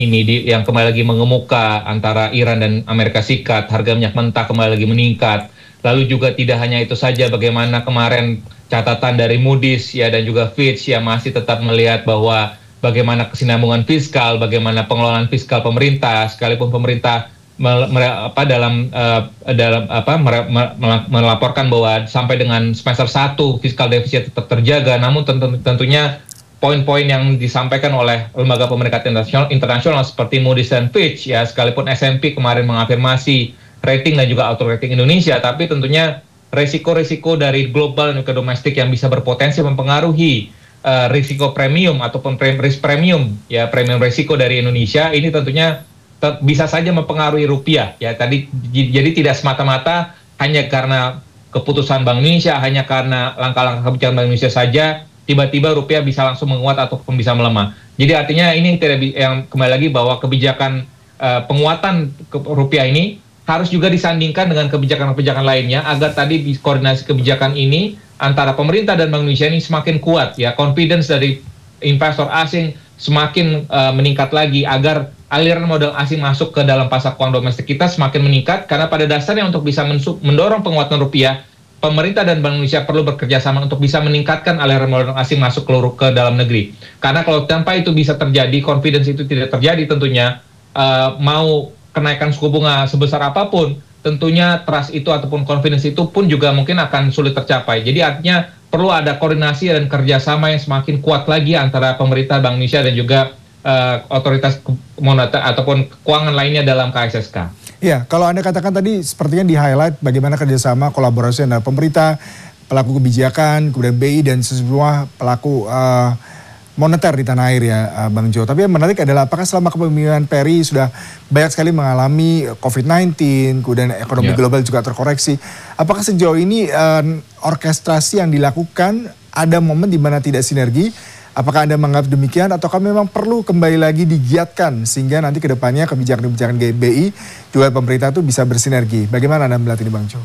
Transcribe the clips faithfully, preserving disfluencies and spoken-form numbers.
ini di, yang kembali lagi mengemuka antara Iran dan Amerika Serikat, harga minyak mentah kembali lagi meningkat. Lalu juga tidak hanya itu saja, bagaimana kemarin catatan dari Moody's ya dan juga Fitch yang masih tetap melihat bahwa bagaimana kesinambungan fiskal, bagaimana pengelolaan fiskal pemerintah, sekalipun pemerintah mel, mel, apa dalam uh, dalam apa mere, mel, melaporkan bahwa sampai dengan semester satu fiskal defisit tetap terjaga, namun tentu, tentunya poin-poin yang disampaikan oleh lembaga pemeringkatan internasional, internasional seperti Moody's dan Fitch ya, sekalipun S and P kemarin mengafirmasi rating dan juga auto rating Indonesia, tapi tentunya risiko-risiko dari global dan ke domestik yang bisa berpotensi mempengaruhi uh, risiko premium ataupun risk premium ya, premium risiko dari Indonesia ini tentunya bisa saja mempengaruhi rupiah ya. Tadi jadi tidak semata-mata hanya karena keputusan Bank Indonesia, hanya karena langkah-langkah kebijakan Bank Indonesia saja tiba-tiba rupiah bisa langsung menguat ataupun bisa melemah. Jadi artinya ini tidak yang kembali lagi bahwa kebijakan uh, penguatan ke rupiah ini harus juga disandingkan dengan kebijakan-kebijakan lainnya agar tadi koordinasi kebijakan ini antara pemerintah dan Bank Indonesia ini semakin kuat ya, confidence dari investor asing semakin uh, meningkat lagi agar aliran modal asing masuk ke dalam pasar keuangan domestik kita semakin meningkat, karena pada dasarnya untuk bisa mendorong penguatan rupiah, pemerintah dan Bank Indonesia perlu bekerja sama untuk bisa meningkatkan aliran modal asing masuk ke, ke dalam negeri. Karena kalau tanpa itu bisa terjadi, confidence itu tidak terjadi tentunya, uh, mau kenaikan suku bunga sebesar apapun, tentunya trust itu ataupun confidence itu pun juga mungkin akan sulit tercapai. Jadi artinya perlu ada koordinasi dan kerjasama yang semakin kuat lagi antara pemerintah Bank Indonesia dan juga uh, otoritas moneter ataupun keuangan lainnya dalam K S S K. Ya, kalau Anda katakan tadi sepertinya di-highlight bagaimana kerjasama kolaborasi antara pemerintah, pelaku kebijakan, kemudian B I dan semua pelaku uh, moneter di tanah air ya uh, Bang Jo. Tapi yang menarik adalah apakah selama kepemimpinan Perry sudah banyak sekali mengalami covid sembilan belas, kemudian ekonomi yeah. global juga terkoreksi. Apakah sejauh ini uh, orkestrasi yang dilakukan ada momen di mana tidak sinergi? Apakah Anda menganggap demikian ataukah memang perlu kembali lagi digiatkan sehingga nanti ke depannya kebijakan-kebijakan B I juga pemerintah itu bisa bersinergi? Bagaimana Anda melihat ini Bang Jo?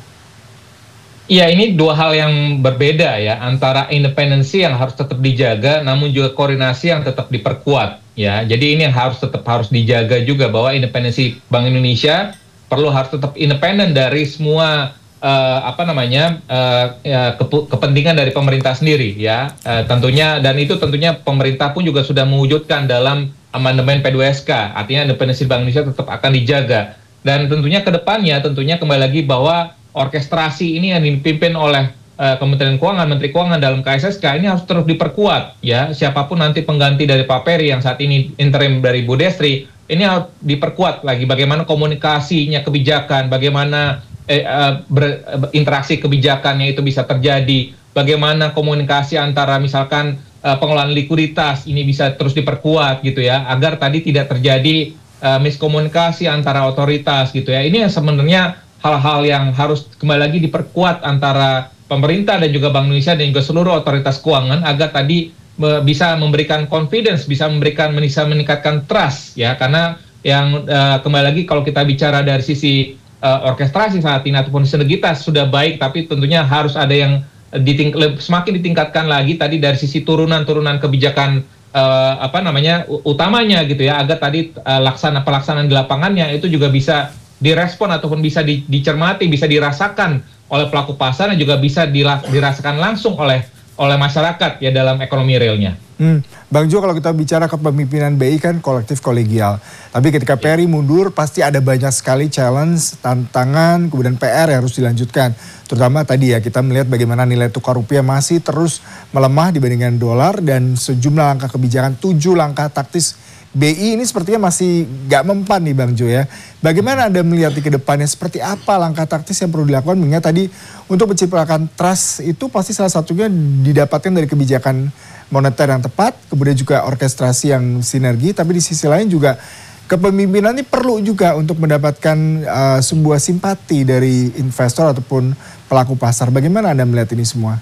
Iya, ini dua hal yang berbeda ya, antara independensi yang harus tetap dijaga namun juga koordinasi yang tetap diperkuat ya. Jadi ini yang harus tetap harus dijaga juga, bahwa independensi Bank Indonesia perlu harus tetap independen dari semua Uh, apa namanya uh, ya, kepu- kepentingan dari pemerintah sendiri ya, uh, tentunya, dan itu tentunya pemerintah pun juga sudah mewujudkan dalam amandemen P dua S K, artinya independensi Bank Indonesia tetap akan dijaga, dan tentunya ke depannya tentunya kembali lagi bahwa orkestrasi ini yang dipimpin oleh uh, Kementerian Keuangan, Menteri Keuangan dalam K S S K ini harus terus diperkuat ya, siapapun nanti pengganti dari Pak Perry yang saat ini interim dari Bu Destri, ini harus diperkuat lagi bagaimana komunikasinya kebijakan, bagaimana Eh, uh, berinteraksi kebijakannya itu bisa terjadi, bagaimana komunikasi antara misalkan uh, pengelolaan likuiditas ini bisa terus diperkuat gitu ya, agar tadi tidak terjadi uh, miskomunikasi antara otoritas gitu ya. Ini yang sebenarnya hal-hal yang harus kembali lagi diperkuat antara pemerintah dan juga Bank Indonesia dan juga seluruh otoritas keuangan agar tadi uh, bisa memberikan confidence, bisa memberikan bisa meningkatkan trust ya, karena yang uh, kembali lagi kalau kita bicara dari sisi Uh, orkestrasi saat ini ataupun sinergitas sudah baik, tapi tentunya harus ada yang diting- semakin ditingkatkan lagi tadi dari sisi turunan-turunan kebijakan uh, apa namanya utamanya gitu ya, agar tadi uh, laksana pelaksanaan di lapangannya itu juga bisa direspon ataupun bisa di- dicermati, bisa dirasakan oleh pelaku pasar dan juga bisa dira- dirasakan langsung oleh oleh masyarakat ya dalam ekonomi realnya. Hmm. Bang Jo, kalau kita bicara kepemimpinan B I kan kolektif kolegial. Tapi ketika Perry mundur pasti ada banyak sekali challenge, tantangan, kemudian P R yang harus dilanjutkan. Terutama tadi ya kita melihat bagaimana nilai tukar rupiah masih terus melemah dibandingkan dolar dan sejumlah langkah kebijakan, tujuh langkah taktis B I ini sepertinya masih gak mempan nih Bang Jo ya. Bagaimana Anda melihat di kedepannya seperti apa langkah taktis yang perlu dilakukan, mengingat tadi untuk menciptakan trust itu pasti salah satunya didapatkan dari kebijakan moneter yang tepat, kemudian juga orkestrasi yang sinergi, tapi di sisi lain juga kepemimpinan ini perlu juga untuk mendapatkan uh, sebuah simpati dari investor ataupun pelaku pasar. Bagaimana Anda melihat ini semua?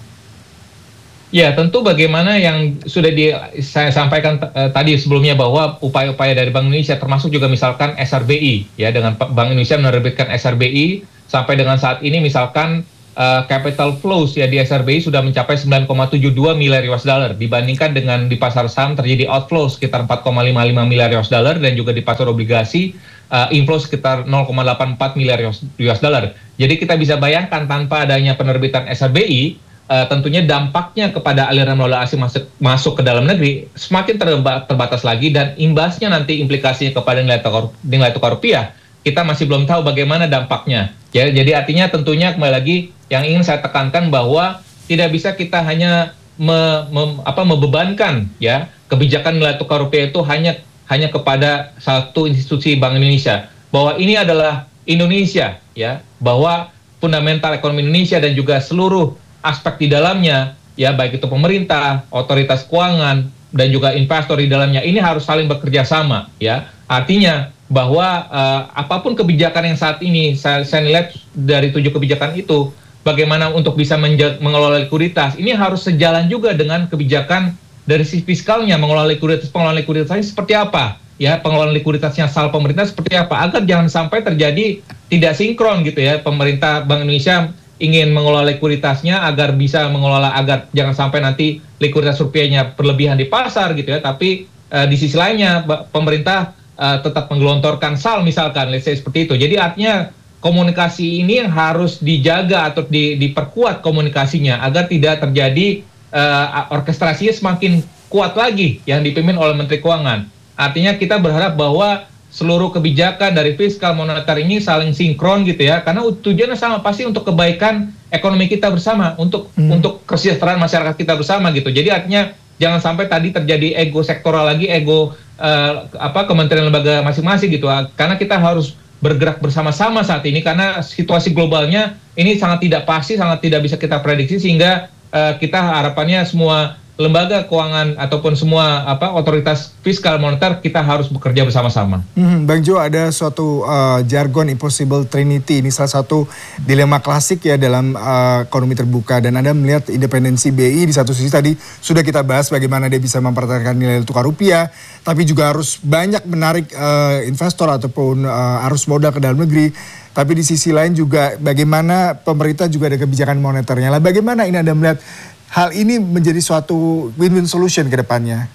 Ya, tentu bagaimana yang sudah di, saya sampaikan uh, tadi sebelumnya, bahwa upaya-upaya dari Bank Indonesia termasuk juga misalkan S R B I ya, dengan Bank Indonesia menerbitkan S R B I sampai dengan saat ini misalkan uh, capital flows ya di S R B I sudah mencapai sembilan koma tujuh dua miliar U S dollar dibandingkan dengan di pasar saham terjadi outflow sekitar empat koma lima lima miliar U S dollar dan juga di pasar obligasi uh, inflow sekitar nol koma delapan empat miliar U S dollar. Jadi kita bisa bayangkan tanpa adanya penerbitan S R B I uh, tentunya dampaknya kepada aliran modal asing masuk masuk ke dalam negeri semakin terba terbatas lagi dan imbasnya nanti implikasinya kepada nilai tukar nilai tukar rupiah kita masih belum tahu bagaimana dampaknya. Ya, jadi artinya tentunya kembali lagi yang ingin saya tekankan bahwa tidak bisa kita hanya me, me, apa, membebankan ya kebijakan nilai tukar rupiah itu hanya hanya kepada satu institusi Bank Indonesia. Bahwa ini adalah Indonesia ya, bahwa fundamental ekonomi Indonesia dan juga seluruh aspek di dalamnya ya baik itu pemerintah, otoritas keuangan dan juga investor di dalamnya ini harus saling bekerja sama ya. Artinya bahwa uh, apapun kebijakan yang saat ini saya, saya lihat dari tujuh kebijakan itu bagaimana untuk bisa mengelola likuiditas ini harus sejalan juga dengan kebijakan dari sisi fiskalnya mengelola likuiditas pengelolaan likuiditasnya seperti apa ya pengelolaan likuiditasnya asal pemerintah seperti apa agar jangan sampai terjadi tidak sinkron gitu ya pemerintah Bank Indonesia ingin mengelola likuiditasnya agar bisa mengelola agar jangan sampai nanti likuiditas rupiahnya berlebihan di pasar gitu ya tapi uh, di sisi lainnya pemerintah Uh, tetap menggelontorkan S A L misalkan, let's say seperti itu. Jadi artinya komunikasi ini yang harus dijaga atau di, diperkuat komunikasinya agar tidak terjadi uh, orkestrasinya semakin kuat lagi yang dipimpin oleh Menteri Keuangan. Artinya kita berharap bahwa seluruh kebijakan dari fiskal moneter ini saling sinkron gitu ya, karena tujuannya sama pasti untuk kebaikan ekonomi kita bersama, untuk hmm. untuk kesejahteraan masyarakat kita bersama gitu. Jadi artinya jangan sampai tadi terjadi ego sektoral lagi, ego Uh, apa kementerian lembaga masing-masing gitu, karena kita harus bergerak bersama-sama saat ini karena situasi globalnya ini sangat tidak pasti, sangat tidak bisa kita prediksi sehingga uh, kita harapannya semua lembaga keuangan ataupun semua apa otoritas fiskal moneter kita harus bekerja bersama-sama. Hmm, Bang Jo, ada suatu uh, jargon impossible trinity, ini salah satu dilema klasik ya dalam uh, ekonomi terbuka dan Anda melihat independensi B I di satu sisi tadi sudah kita bahas bagaimana dia bisa mempertahankan nilai tukar rupiah, tapi juga harus banyak menarik uh, investor ataupun uh, arus modal ke dalam negeri. Tapi di sisi lain juga bagaimana pemerintah juga ada kebijakan moneternya. Lah bagaimana ini Anda melihat hal ini menjadi suatu win-win solution ke depannya?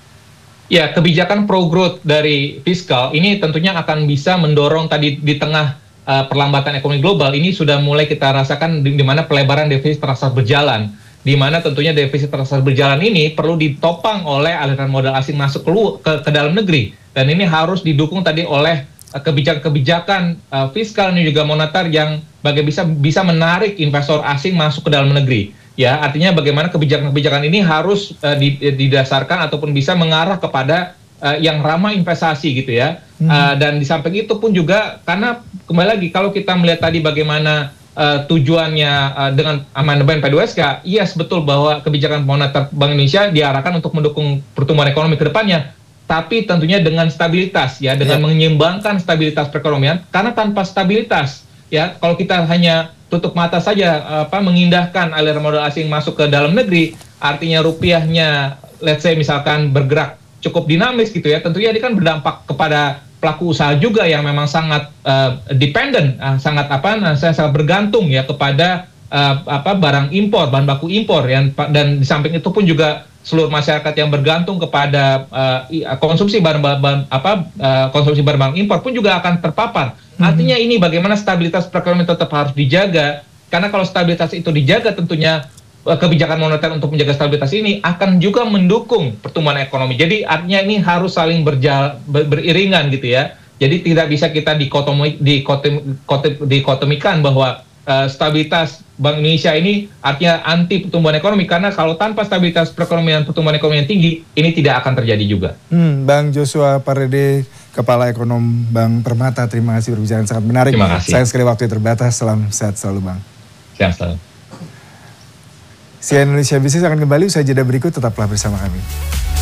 Ya, kebijakan pro-growth dari fiskal ini tentunya akan bisa mendorong tadi di tengah uh, perlambatan ekonomi global ini sudah mulai kita rasakan di, di mana pelebaran defisit transaksi berjalan. Di mana tentunya defisit transaksi berjalan ini perlu ditopang oleh aliran modal asing masuk ke, ke, ke dalam negeri. Dan ini harus didukung tadi oleh uh, kebijakan-kebijakan uh, fiskal ini juga moneter yang bagaimana bisa, bisa menarik investor asing masuk ke dalam negeri. Ya, artinya bagaimana kebijakan-kebijakan ini harus uh, didasarkan ataupun bisa mengarah kepada uh, yang ramah investasi gitu ya. Hmm. Uh, dan di samping itu pun juga karena kembali lagi kalau kita melihat tadi bagaimana uh, tujuannya uh, dengan amandemen P dua S K, yes betul bahwa kebijakan moneter Bank Indonesia diarahkan untuk mendukung pertumbuhan ekonomi ke depannya. Tapi tentunya dengan stabilitas ya, dengan yeah. menyeimbangkan stabilitas perekonomian. Karena tanpa stabilitas ya, kalau kita hanya tutup mata saja apa mengindahkan aliran modal asing masuk ke dalam negeri, artinya rupiahnya let's say misalkan bergerak cukup dinamis gitu ya, tentunya ini kan berdampak kepada pelaku usaha juga yang memang sangat uh, dependent, uh, sangat apa uh, sangat bergantung ya kepada uh, apa barang impor, bahan baku impor yang dan di samping itu pun juga seluruh masyarakat yang bergantung kepada uh, konsumsi barang-barang apa uh, konsumsi barang-barang impor pun juga akan terpapar. Artinya ini bagaimana stabilitas perekonomian tetap harus dijaga, karena kalau stabilitas itu dijaga tentunya kebijakan moneter untuk menjaga stabilitas ini akan juga mendukung pertumbuhan ekonomi. Jadi artinya ini harus saling berjal, ber, beriringan gitu ya. Jadi tidak bisa kita dikotomi, dikotom, dikotomikan bahwa uh, stabilitas Bank Indonesia ini artinya anti pertumbuhan ekonomi, karena kalau tanpa stabilitas perekonomian pertumbuhan ekonomi yang tinggi ini tidak akan terjadi juga. Hmm, Bang Joshua Pardede, Kepala Ekonom Bank Permata, terima kasih berbicara sangat menarik. Terima kasih. Sayang sekali waktu terbatas, salam sehat selalu Bang. Sehat selalu. C N N Indonesia Business akan kembali usai jeda berikut, tetaplah bersama kami.